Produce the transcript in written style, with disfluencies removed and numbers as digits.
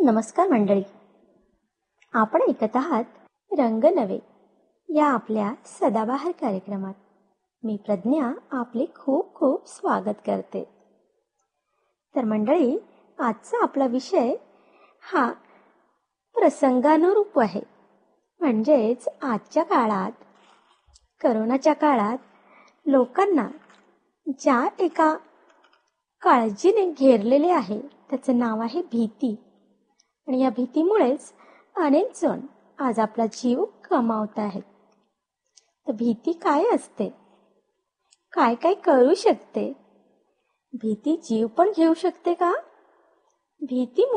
नमस्कार मंडळी, आपण ऐकत आहात रंग नवे या आपल्या सदाबहार कार्यक्रमात. मी प्रज्ञा आपले खूप खूप स्वागत करते. तर मंडळी, आजचा आपला विषय हा प्रसंगानुरूप आहे. म्हणजेच आजच्या काळात, करोनाच्या काळात लोकांना ज्या एका काळजीने घेरलेले आहे त्याचं नाव आहे भीती. आणि या भीतीमुळेच अनेक जण आज आपला जीव गमावत आहेत. तर भीती काय असते, काय काय करू शकते, भीती जीव पण घेऊ शकते का? भीती